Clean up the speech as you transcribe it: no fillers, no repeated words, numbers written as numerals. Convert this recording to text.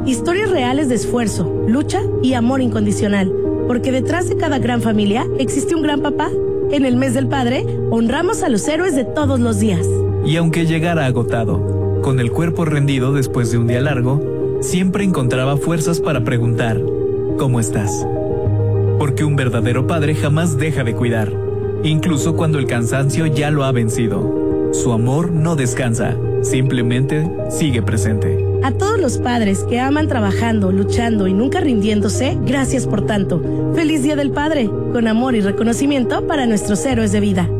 Historias reales de esfuerzo, lucha y amor incondicional. Porque detrás de cada gran familia existe un gran papá. En el mes del padre, honramos a los héroes de todos los días. Y aunque llegara agotado, con el cuerpo rendido después de un día largo, siempre encontraba fuerzas para preguntar, ¿cómo estás? Porque un verdadero padre jamás deja de cuidar, incluso cuando el cansancio ya lo ha vencido. Su amor no descansa, simplemente sigue presente. A todos los padres que aman trabajando, luchando y nunca rindiéndose, gracias por tanto. ¡Feliz Día del Padre! Con amor y reconocimiento para nuestros héroes de vida.